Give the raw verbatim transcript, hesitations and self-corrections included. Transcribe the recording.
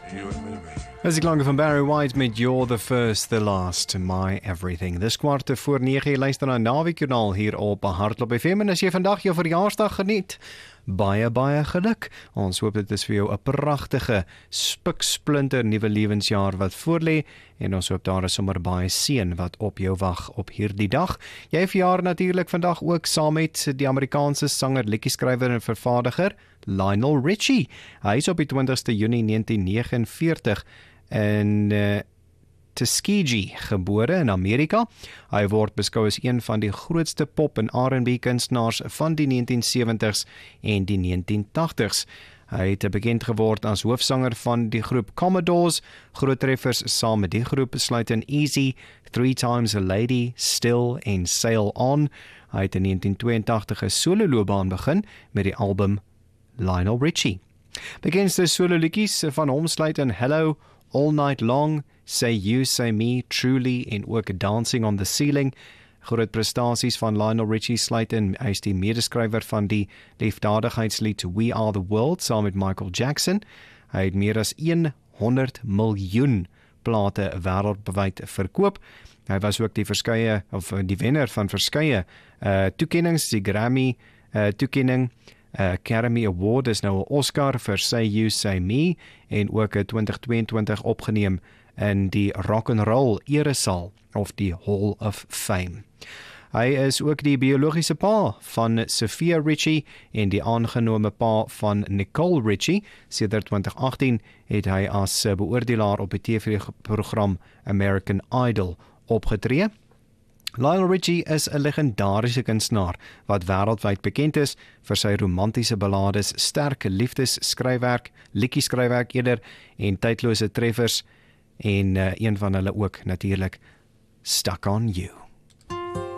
You and me, baby. As die klanke van Barry White met You're the First, the Last, My Everything. Dis kwart voor nege, jy luister na Naweekjoernaal hier op Hardloop F M, en as jy vandag jou verjaarsdag geniet, baie, baie geluk. Ons hoop dit is vir jou 'n pragtige, spiksplinter nuwe lewensjaar wat voorlê, en ons hoop daar is sommer baie seën wat op jou wag op hierdie dag. Jy verjaar natuurlik vandag ook saam met die Amerikaanse sanger, liedjie-skrywer en vervaardiger Lionel Richie. Hy is op die twintigste Junie negentien negenenveertig in uh, Tuskegee gebore in Amerika. Hy word beskou as een van die grootste pop- en R and B kunstenaars van die negentien sewenties en die negentien tagtigs. Hy het bekend geword as hoofsanger van die groep Commodores. Groot treffers saam met die groep sluit in Easy, Three Times a Lady, Still en Sail On. Hy het in negentien tweeëntagtig 'n solo-loopbaan begin met die album Lionel Richie. Bekendste solo-liedjies van hom sluit in Hello, All Night Long, Say You, Say Me, Truly en ook Dancing on the Ceiling. Groot prestasies van Lionel Richie sluit in, hy is die medeskrywer van die liefdadigheidslied We Are the World saam met Michael Jackson. Hy het meer as honderd miljoen plate wêreldwyd verkoop. Hy was ook die verskeie of die wenner van verskeie uh, toekennings, die Grammy uh, toekenning, Uh, Academy Award is nou 'n Oscar vir Say You, Say Me, en ook 'n twintig tweeëntwintig opgeneem in die Rock and Roll Eresaal of die Hall of Fame. Hy is ook die biologiese pa van Sophia Richie en die aangenome pa van Nicole Richie. Sedert twintig agttien het hy as beoordelaar op die T V-program American Idol opgetree. Lionel Richie is 'n legendariese kunstenaar wat wêreldwyd bekend is vir sy romantiese ballades, sterke liefdesskryfwerk, liedjieskryfwerk eerder en tydlose treffers, en uh, een van hulle ook natuurlik Stuck on You.